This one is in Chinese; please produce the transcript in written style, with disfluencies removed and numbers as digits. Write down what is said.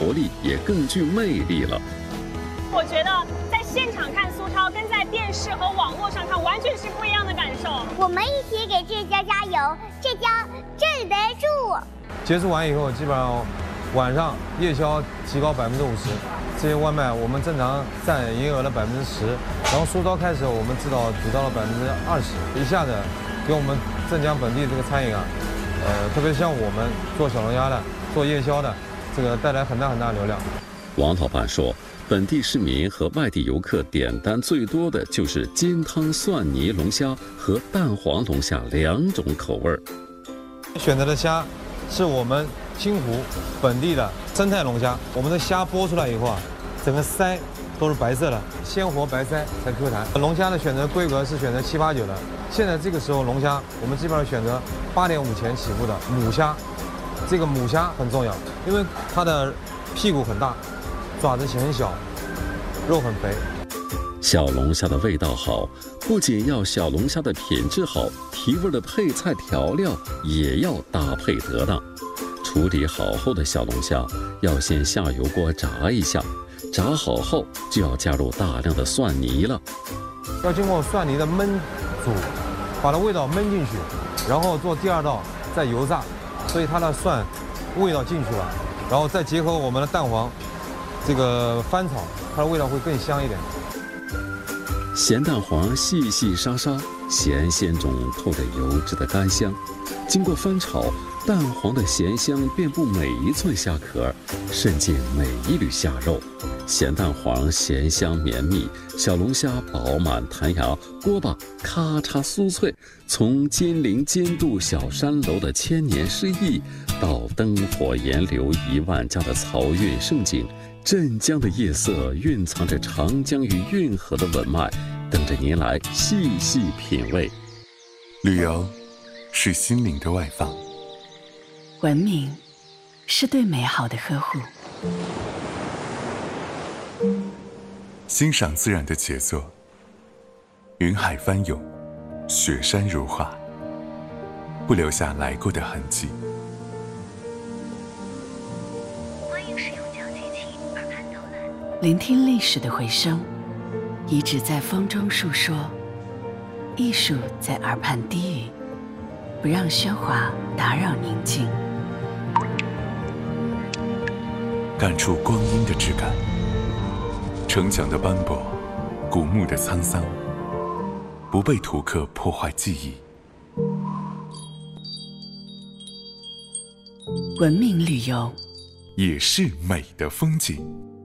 活力也更具魅力了。 我觉得在现场看苏超跟在电视和网络上看完全是不一样的感受。 我们一起给浙江加油，浙江镇得住。 结束完以后，基本上晚上夜宵提高50%，这些外卖我们正常占营业额的10%，然后苏超开始我们知道只到了20%，一下子给我们镇江本地这个餐饮啊，特别像我们做小龙虾的、做夜宵的，这个带来很大流量。 王老板说，本地市民和外地游客点单最多的就是煎汤蒜泥龙虾和蛋黄龙虾2种口味。 选择的虾是我们清湖本地的生态龙虾，我们的虾剥出来以后啊，整个鳃都是白色的，鲜活白鳃才 Q 弹。龙虾的选择规格是选择7、8、9的，现在这个时候龙虾我们基本上选择8.5钱起步的母虾，这个母虾很重要，因为它的屁股很大，爪子很小，肉很肥。 小龙虾的味道好，不仅要小龙虾的品质好，提味的配菜调料也要搭配得当。处理好后的小龙虾要先下油锅炸一下，炸好后就要加入大量的蒜泥了， 要经过蒜泥的焖煮，把它味道焖进去，然后做第2道再油炸，所以它的蒜味道进去了，然后再结合我们的蛋黄，这个翻炒，它的味道会更香一点。 咸蛋黄细细沙沙，咸鲜中透着油脂的甘香，经过翻炒，蛋黄的咸香遍布每一寸虾壳，渗进每一缕虾肉。咸蛋黄咸香绵密，小龙虾饱满弹牙，锅巴咔嚓酥脆。从金陵尖渡小山楼的千年诗意，到灯火岩流1万家的漕运盛景，镇江的夜色蕴藏着长江与运河的文脉，等着您来细细品味。 旅游是心灵的外放， 文明是对美好的呵护， 欣赏自然的杰作，云海翻涌，雪山如画，不留下来过的痕迹。 欢迎使用交接器耳畔导览。 聆听历史的回声，遗址在风中述说，艺术在耳畔低语，不让喧哗打扰宁静。 感触光阴的质感，城墙的斑驳，古墓的沧桑，不被图刻破坏记忆。 文明旅游也是美的风景。